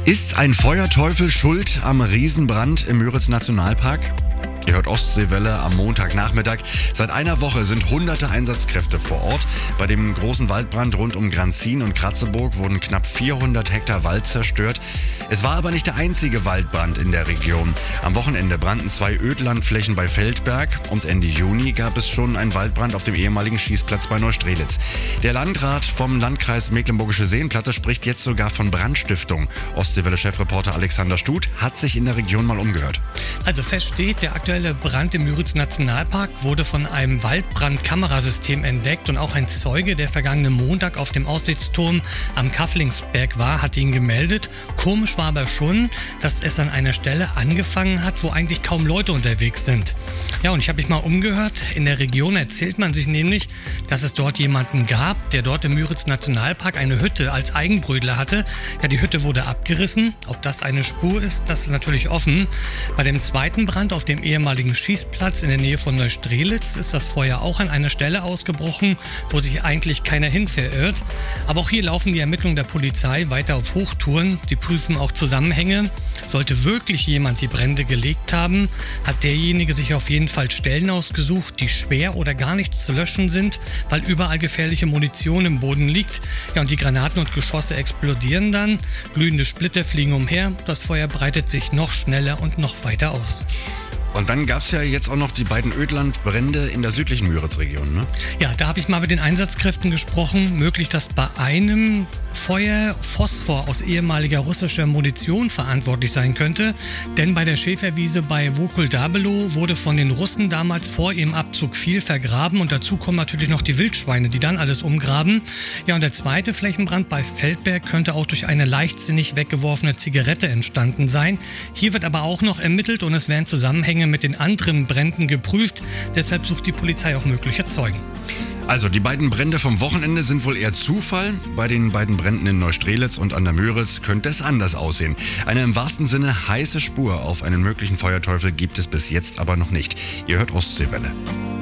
Ist ein Feuerteufel schuld am Riesenbrand im Müritz-Nationalpark? Ihr hört Ostseewelle am Montagnachmittag. Seit einer Woche sind hunderte Einsatzkräfte vor Ort. Bei dem großen Waldbrand rund um Granzin und Kratzeburg wurden knapp 400 Hektar Wald zerstört. Es war aber nicht der einzige Waldbrand in der Region. Am Wochenende brannten 2 Ödlandflächen bei Feldberg und Ende Juni gab es schon einen Waldbrand auf dem ehemaligen Schießplatz bei Neustrelitz. Der Landrat vom Landkreis Mecklenburgische Seenplatte spricht jetzt sogar von Brandstiftung. Ostseewelle-Chefreporter Alexander Stut hat sich in der Region mal umgehört. Also fest steht, der aktuelle Brand im Müritz-Nationalpark wurde von einem Waldbrandkamerasystem entdeckt und auch ein Zeuge, der vergangenen Montag auf dem Aussichtsturm am Kafflingsberg war, hat ihn gemeldet. Komisch war aber schon, dass es an einer Stelle angefangen hat, wo eigentlich kaum Leute unterwegs sind. Ja, und ich habe mich mal umgehört. In der Region erzählt man sich nämlich, dass es dort jemanden gab, der dort im Müritz-Nationalpark eine Hütte als Eigenbrötler hatte. Ja, die Hütte wurde abgerissen. Ob das eine Spur ist, das ist natürlich offen. Bei dem zweiten Brand auf dem ehemaligen Schießplatz in der Nähe von Neustrelitz ist das Feuer auch an einer Stelle ausgebrochen, wo sich eigentlich keiner hin verirrt. Aber auch hier laufen die Ermittlungen der Polizei weiter auf Hochtouren. Die prüfen auch Zusammenhänge. Sollte wirklich jemand die Brände gelegt haben, hat derjenige sich auf jeden Fall Stellen ausgesucht, die schwer oder gar nicht zu löschen sind, weil überall gefährliche Munition im Boden liegt. Ja, und die Granaten und Geschosse explodieren dann. Glühende Splitter fliegen umher. Das Feuer breitet sich noch schneller und noch weiter aus. Und dann gab es ja jetzt auch noch die beiden Ödlandbrände in der südlichen Müritz-Region, ne? Ja, da habe ich mal mit den Einsatzkräften gesprochen. Möglich, dass bei einem Feuer Phosphor aus ehemaliger russischer Munition verantwortlich sein könnte. Denn bei der Schäferwiese bei Vokul-Dabelo wurde von den Russen damals vor ihrem Abzug viel vergraben. Und dazu kommen natürlich noch die Wildschweine, die dann alles umgraben. Ja, und der zweite Flächenbrand bei Feldberg könnte auch durch eine leichtsinnig weggeworfene Zigarette entstanden sein. Hier wird aber auch noch ermittelt und es werden Zusammenhänge mit den anderen Bränden geprüft. Deshalb sucht die Polizei auch mögliche Zeugen. Also die beiden Brände vom Wochenende sind wohl eher Zufall. Bei den beiden Bränden in Neustrelitz und an der Müritz könnte es anders aussehen. Eine im wahrsten Sinne heiße Spur auf einen möglichen Feuerteufel gibt es bis jetzt aber noch nicht. Ihr hört Ostseewelle.